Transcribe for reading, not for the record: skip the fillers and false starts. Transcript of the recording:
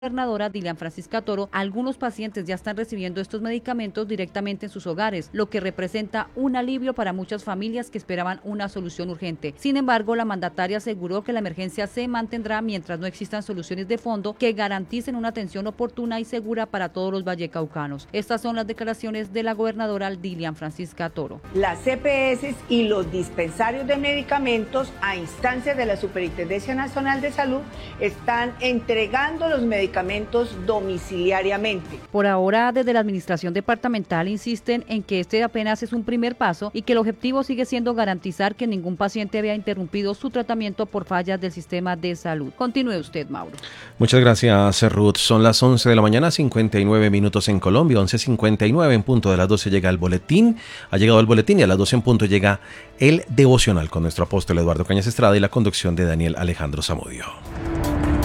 gobernadora Dilian Francisca Toro, algunos pacientes ya están recibiendo estos medicamentos directamente en sus hogares, lo que representa un alivio para muchas familias que esperaban una solución urgente. Sin embargo, la mandataria aseguró que la emergencia se mantendrá mientras no existan soluciones de fondo que garanticen una atención oportuna y segura para todos los vallecaucanos. Estas son las declaraciones de la gobernadora Dilian Francisca Toro. Las EPS y los dispensarios de medicamentos, a instancia de la Superintendencia Nacional de Salud, están entregando los medicamentos domiciliariamente. Por ahora, desde la administración departamental insisten en que este apenas es un primer paso y que el objetivo sigue siendo garantizar que ningún paciente vea interrumpido su tratamiento por fallas del sistema de salud. Continúe usted, Mauro. Muchas gracias, Ruth. Son las 11 de la mañana, 59 minutos en Colombia, 11:59 en punto de las 12 llega el boletín. Ha llegado el boletín y a las 12 en punto llega el devocional con nuestro apóstol Eduardo Cañas Estrada y la conducción de Daniel Alejandro Zamudio.